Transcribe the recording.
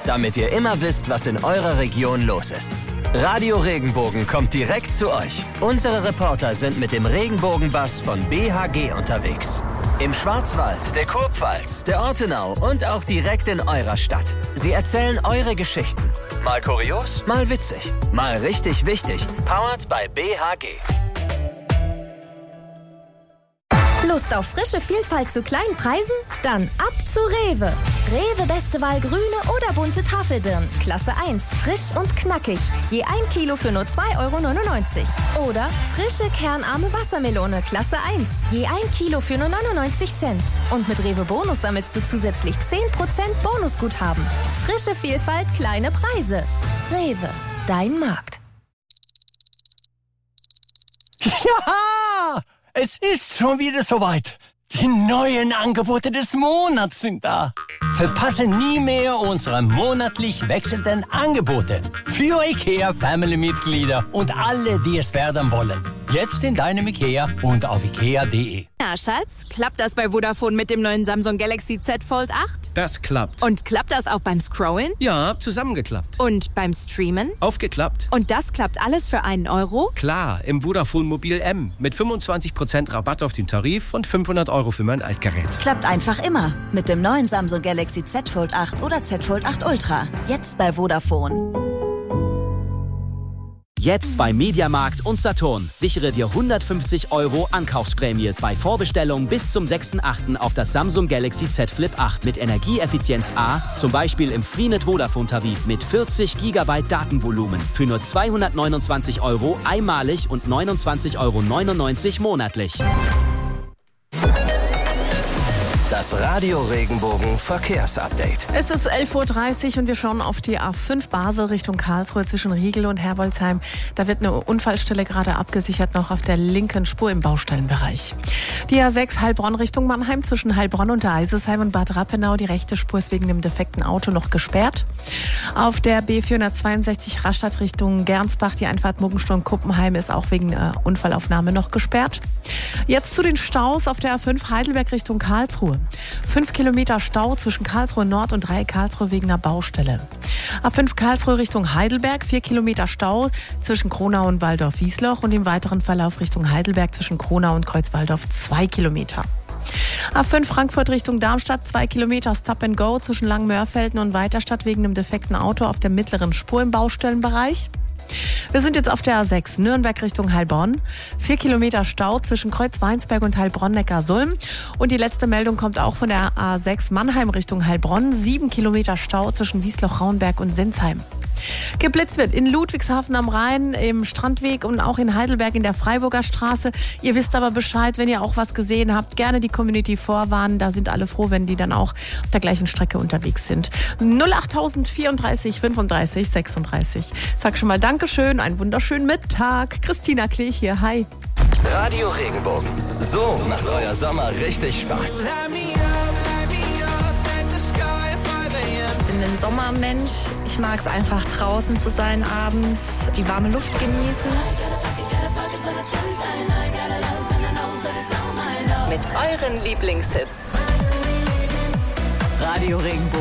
damit ihr immer wisst, was in eurer Region los ist. Radio Regenbogen kommt direkt zu euch. Unsere Reporter sind mit dem Regenbogenbus von BHG unterwegs. Im Schwarzwald, der Kurpfalz, der Ortenau und auch direkt in eurer Stadt. Sie erzählen eure Geschichten. Mal kurios, mal witzig, mal richtig wichtig. Powered by BHG. Lust auf frische Vielfalt zu kleinen Preisen? Dann ab zu Rewe. Rewe beste Wahl grüne oder bunte Tafelbirnen. Klasse 1, frisch und knackig. Je 1 Kilo für nur 2,99 €. Oder frische kernarme Wassermelone. Klasse 1, je 1 Kilo für nur 99 Cent. Und mit Rewe Bonus sammelst du zusätzlich 10% Bonusguthaben. Frische Vielfalt, kleine Preise. Rewe, dein Markt. Ja! Es ist schon wieder soweit. Die neuen Angebote des Monats sind da. Verpasse nie mehr unsere monatlich wechselnden Angebote. Für IKEA-Family-Mitglieder und alle, die es werden wollen. Jetzt in deinem IKEA und auf ikea.de. Na, Schatz, klappt das bei Vodafone mit dem neuen Samsung Galaxy Z Fold 8? Das klappt. Und klappt das auch beim Scrollen? Ja, zusammengeklappt. Und beim Streamen? Aufgeklappt. Und das klappt alles für einen Euro? Klar, im Vodafone Mobil M. Mit 25% Rabatt auf den Tarif und 500 € für mein Altgerät. Klappt einfach immer. Mit dem neuen Samsung Galaxy Z Fold 8 oder Z Fold 8 Ultra. Jetzt bei Vodafone. Jetzt bei Mediamarkt und Saturn. Sichere dir 150 € Ankaufsprämie bei Vorbestellung bis zum 6.8. auf das Samsung Galaxy Z Flip 8 mit Energieeffizienz A, zum Beispiel im Freenet Vodafone Tarif mit 40 GB Datenvolumen für nur 229 € einmalig und 29,99 € monatlich. Das Radio Regenbogen Verkehrsupdate. Es ist 11:30 Uhr und wir schauen auf die A5 Basel Richtung Karlsruhe zwischen Riegel und Herbolzheim. Da wird eine Unfallstelle gerade abgesichert, noch auf der linken Spur im Baustellenbereich. Die A6 Heilbronn Richtung Mannheim zwischen Heilbronn und der Eisesheim und Bad Rappenau. Die rechte Spur ist wegen dem defekten Auto noch gesperrt. Auf der B462 Rastatt Richtung Gernsbach, die Einfahrt Muggensturm-Kuppenheim ist auch wegen Unfallaufnahme noch gesperrt. Jetzt zu den Staus auf der A5 Heidelberg Richtung Karlsruhe. 5 Kilometer Stau zwischen Karlsruhe Nord und Dreieck Karlsruhe wegen einer Baustelle. A5 Karlsruhe Richtung Heidelberg, 4 Kilometer Stau zwischen Kronau und Waldorf-Wiesloch und im weiteren Verlauf Richtung Heidelberg zwischen Kronau und Kreuzwaldorf 2 Kilometer. A5 Frankfurt Richtung Darmstadt, 2 Kilometer Stop and Go zwischen Langenmörfelden und Weiterstadt wegen einem defekten Auto auf der mittleren Spur im Baustellenbereich. Wir sind jetzt auf der A6 Nürnberg Richtung Heilbronn. 4 Kilometer Stau zwischen Kreuz-Weinsberg und Heilbronn-Neckarsulm. Und die letzte Meldung kommt auch von der A6 Mannheim Richtung Heilbronn. 7 Kilometer Stau zwischen Wiesloch-Rauenberg und Sinsheim. Geblitzt wird in Ludwigshafen am Rhein, im Strandweg und auch in Heidelberg in der Freiburger Straße. Ihr wisst aber Bescheid, wenn ihr auch was gesehen habt. Gerne die Community vorwarnen. Da sind alle froh, wenn die dann auch auf der gleichen Strecke unterwegs sind. 08000 34 35 36. Sag schon mal Dankeschön, einen wunderschönen Mittag. Christina Klich hier, hi. Radio Regenbogen. So macht euer Sommer richtig Spaß. Ich bin ein Sommermensch. Ich mag es einfach draußen zu sein abends, die warme Luft genießen. Mit euren Lieblingshits. Radio Regenbogen.